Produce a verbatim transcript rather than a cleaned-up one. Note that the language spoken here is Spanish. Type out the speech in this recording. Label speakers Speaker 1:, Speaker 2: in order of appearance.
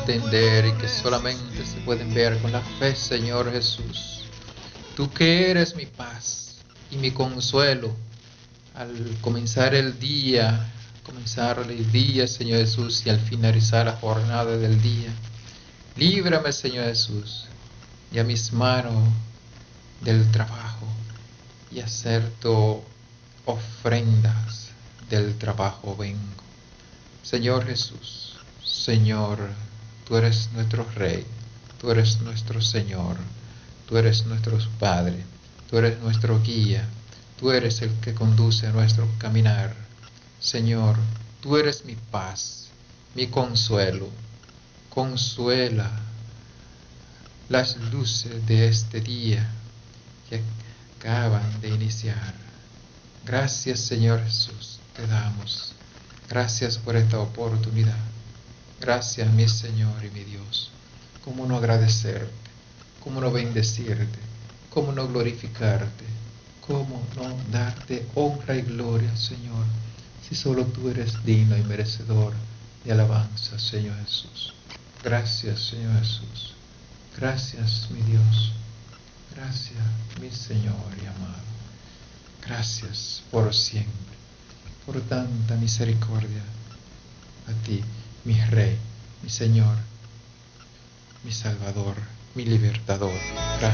Speaker 1: entender y que solamente se pueden ver con la fe, Señor Jesús. Tú que eres mi paz y mi consuelo al comenzar el día, comenzar el día, Señor Jesús, y al finalizar la jornada del día. Líbrame, Señor Jesús, y a mis manos del trabajo y acepto ofrendas del trabajo vengo. Señor Jesús, Señor, tú eres nuestro Rey, tú eres nuestro Señor, tú eres nuestro Padre, tú eres nuestro guía, tú eres el que conduce nuestro caminar. Señor, tú eres mi paz, mi consuelo. Consuela las luces de este día que acaban de iniciar. Gracias, Señor Jesús, te damos. Gracias por esta oportunidad. Gracias, mi Señor y mi Dios. ¿Cómo no agradecerte? ¿Cómo no bendecirte? ¿Cómo no glorificarte? ¿Cómo no darte honra y gloria, Señor? Si solo tú eres digno y merecedor de alabanza, Señor Jesús. Gracias, Señor Jesús. Gracias, mi Dios. Gracias, mi Señor y amado. Gracias por siempre, por tanta misericordia. A ti, mi Rey, mi Señor, mi Salvador, mi Libertador. Gracias.